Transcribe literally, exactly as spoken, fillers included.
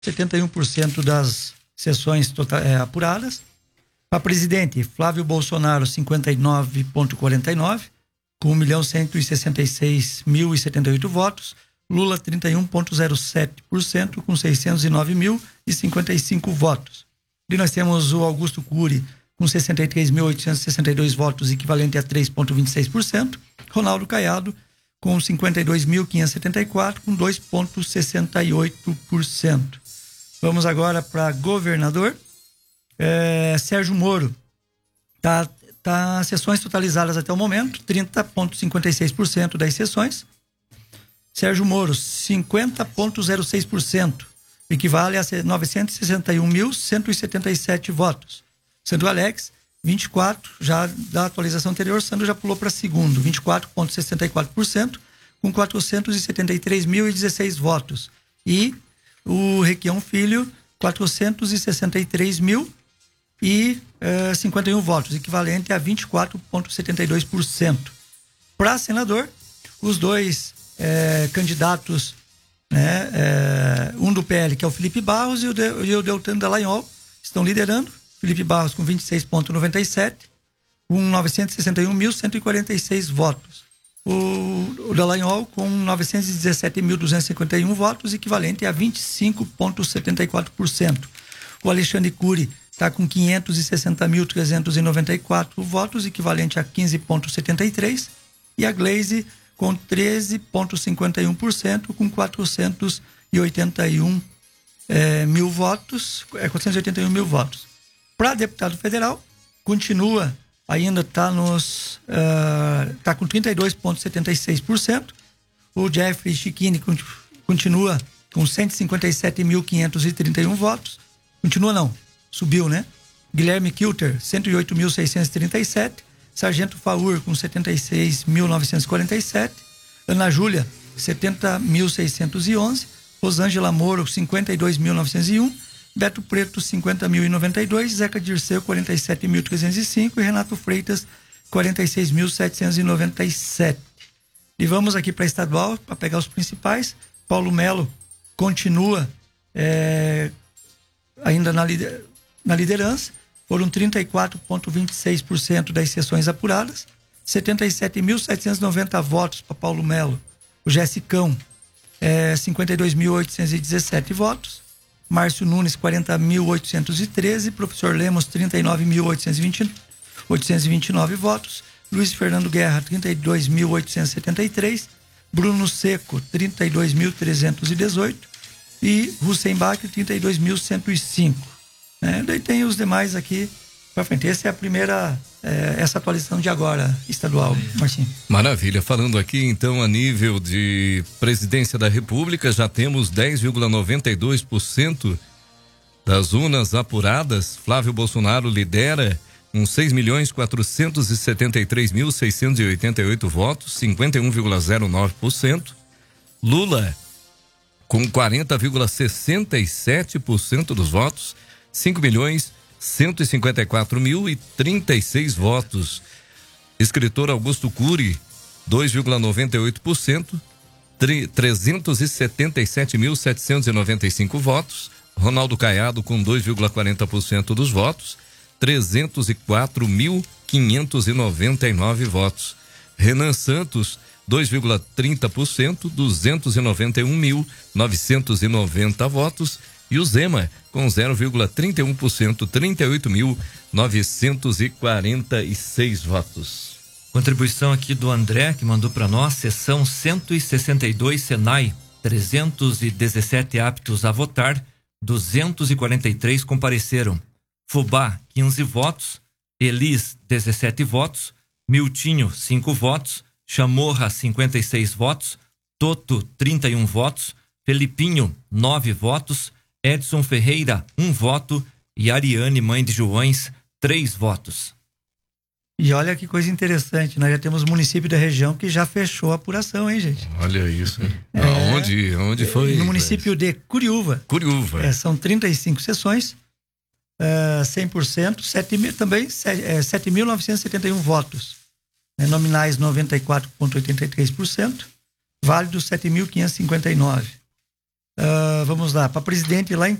setenta e um por cento das sessões total, é, apuradas. Para presidente, Flávio Bolsonaro, cinquenta e nove vírgula quarenta e nove, com um milhão cento e sessenta e seis mil e setenta e oito votos. Lula, trinta e um vírgula zero sete por cento, com seiscentos e nove mil e cinquenta e cinco votos. E nós temos o Augusto Cury, com sessenta e três mil oitocentos e sessenta e dois votos, equivalente a três vírgula vinte e seis por cento. Ronaldo Caiado, com cinquenta e dois mil quinhentos e setenta e quatro, com dois vírgula sessenta e oito por cento. Vamos agora para governador. É, Sérgio Moro, tá, tá sessões totalizadas até o momento, trinta vírgula cinquenta e seis por cento das sessões. Sérgio Moro, cinquenta vírgula zero seis por cento, equivale a novecentos e sessenta e um mil cento e setenta e sete votos. Sandro Alex, vinte e quatro, já da atualização anterior, Sandro já pulou para segundo, vinte e quatro vírgula sessenta e quatro por cento, com quatrocentos e setenta e três mil e dezesseis votos. E o Requião Filho, quatrocentos e sessenta e três mil e eh, cinquenta e um votos, equivalente a vinte e quatro vírgula setenta e dois por cento. Para senador, os dois eh, candidatos, né, eh, um do P L, que é o Felipe Barros, e o, de, e o Deltan Dallagnol, estão liderando. Felipe Barros com vinte e seis vírgula noventa e sete, com novecentos e sessenta e um mil cento e quarenta e seis votos. O, o Dallagnol com novecentos e dezessete mil duzentos e cinquenta e um votos, equivalente a vinte e cinco vírgula setenta e quatro por cento. O Alexandre Cury está com quinhentos e sessenta mil trezentos e noventa e quatro votos, equivalente a quinze vírgula setenta e três por cento. E a Glaze com treze vírgula cinquenta e um por cento, com quatrocentos e oitenta e um é, mil votos, é, quatrocentos e oitenta e um mil votos. Para deputado federal, continua, ainda está nos uh, tá com trinta e dois vírgula setenta e seis por cento. O Jeffrey Chiquini continua com cento e cinquenta e sete mil quinhentos e trinta e um votos. Continua não, subiu, né? Guilherme Kilter, cento e oito mil seiscentos e trinta e sete. Sargento Faur com setenta e seis mil novecentos e quarenta e sete. Ana Júlia, setenta mil seiscentos e onze. Rosângela Moro, cinquenta e dois mil novecentos e um. Beto Preto, cinquenta mil e noventa e dois, Zeca Dirceu, quarenta e sete mil trezentos e cinco e Renato Freitas, quarenta e seis mil setecentos e noventa e sete. E vamos aqui para estadual, para pegar os principais. Paulo Melo continua é, ainda na, lider, na liderança, foram trinta e quatro vírgula vinte e seis por cento das sessões apuradas, setenta e sete mil setecentos e noventa votos para Paulo Melo. O Jessicão, é, cinquenta e dois mil oitocentos e dezessete votos. Márcio Nunes, quarenta mil oitocentos e treze, Professor Lemos, trinta e nove mil oitocentos e vinte e nove votos, Luiz Fernando Guerra, trinta e dois mil oitocentos e setenta e três, Bruno Seco, trinta e dois mil trezentos e dezoito e Hussein Bach, trinta e dois mil cento e cinco. É, daí tem os demais aqui para frente. Essa é a primeira, é, essa atualização de agora, estadual, Marcinho. Maravilha. Falando aqui, então, a nível de presidência da República, já temos dez vírgula noventa e dois por cento das urnas apuradas. Flávio Bolsonaro lidera com seis milhões quatrocentos e setenta e três mil seiscentos e oitenta e oito votos, cinquenta e um vírgula zero nove por cento. Lula com quarenta vírgula sessenta e sete por cento dos votos, cinco milhões cento e cinquenta e quatro mil e trinta e seis votos. Escritor Augusto Cury, dois vírgula noventa e oito por cento, trezentos e setenta e sete mil setecentos e noventa e cinco votos. Ronaldo Caiado com dois vírgula quarenta por cento dos votos, trezentos e quatro mil quinhentos e noventa e nove votos. Renan Santos, dois vírgula trinta por cento, duzentos e noventa e um mil novecentos e noventa votos. E o Zema, com zero vírgula trinta e um por cento, trinta e oito mil novecentos e quarenta e seis votos. Contribuição aqui do André, que mandou para nós, sessão cento e sessenta e dois Senai, trezentos e dezessete aptos a votar, duzentos e quarenta e três compareceram. Fubá, quinze votos, Elis, dezessete votos, Miltinho, cinco votos, Chamorra, cinquenta e seis votos, Toto, trinta e um votos, Felipinho, nove votos, Edson Ferreira, um voto e Ariane, mãe de Joões, três votos. E olha que coisa interessante, nós já temos município da região que já fechou a apuração, hein, gente? Olha isso. É, Aonde, aonde foi? No município de Curiúva. Curiúva. É, são trinta e cinco sessões, uh, cem por cento, sete mil, também é, sete mil novecentos e setenta e um votos. É, nominais noventa e quatro vírgula oitenta e três por cento, válidos sete mil quinhentos e cinquenta e nove. Uh, vamos lá, para presidente lá em